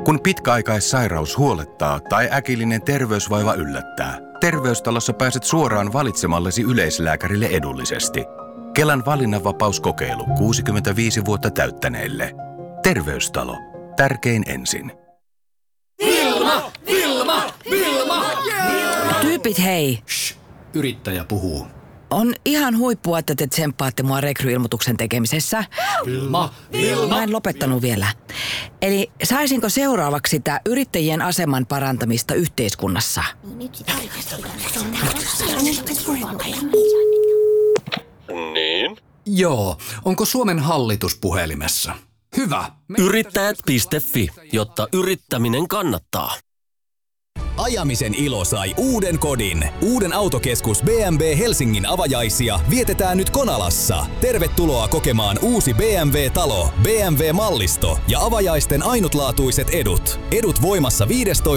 Kun pitkäaikaissairaus huolettaa tai äkillinen terveysvaiva yllättää, Terveystalossa pääset suoraan valitsemallesi yleislääkärille edullisesti. Kelan valinnanvapauskokeilu 65 vuotta täyttäneille. Terveystalo. Tärkein ensin. Vilma! Vilma! Vilma! Yeah! Tyypit hei! Shh, yrittäjä puhuu. On ihan huippua, että te tsemppaatte mua rekryilmoituksen tekemisessä. Vilma! Vilma! Mä en lopettanut vielä. Eli saisinko seuraavaksi sitä yrittäjien aseman parantamista yhteiskunnassa? Niin? Joo, onko Suomen hallitus puhelimessa? Hyvä. Yrittäjät.fi, jotta yrittäminen kannattaa. Ajamisen ilo sai uuden kodin. Uuden autokeskus BMW Helsingin avajaisia vietetään nyt Konalassa. Tervetuloa kokemaan uusi BMW-talo, BMW-mallisto ja avajaisten ainutlaatuiset edut. Edut voimassa 15.